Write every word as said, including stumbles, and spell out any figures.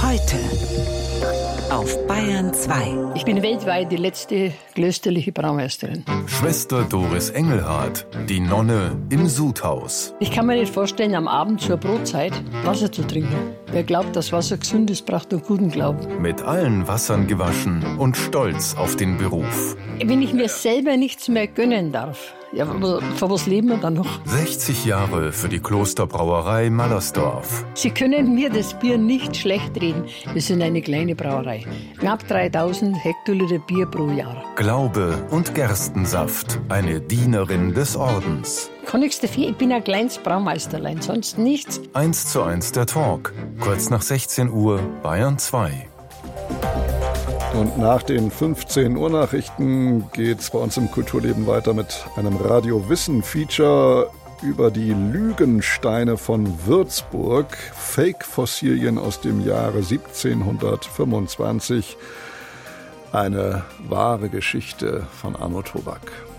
Heute auf Bayern zwei. Ich bin weltweit die letzte klösterliche Braumeisterin. Schwester Doris Engelhardt, die Nonne im Sudhaus. Ich kann mir nicht vorstellen, am Abend zur Brotzeit Wasser zu trinken. Wer glaubt, dass Wasser gesund ist, braucht einen guten Glauben. Mit allen Wassern gewaschen und stolz auf den Beruf. Wenn ich mir selber nichts mehr gönnen darf, ja, aber für was leben wir dann noch? sechzig Jahre für die Klosterbrauerei Mallersdorf. Sie können mir das Bier nicht schlecht reden. Wir sind eine kleine Brauerei. Knapp dreitausend Hektoliter Bier pro Jahr. Glaube und Gerstensaft, eine Dienerin des Ordens. Kann nichts dafür, ich bin ein kleines Braumeisterlein, sonst nichts. Eins zu eins der Talk. Kurz nach sechzehn Uhr, Bayern zwei. Und nach den fünfzehn Uhr Nachrichten geht's bei uns im Kulturleben weiter mit einem Radio-Wissen-Feature über die Lügensteine von Würzburg. Fake-Fossilien aus dem Jahre siebzehnhundertfünfundzwanzig. Eine wahre Geschichte von Arno Tobak.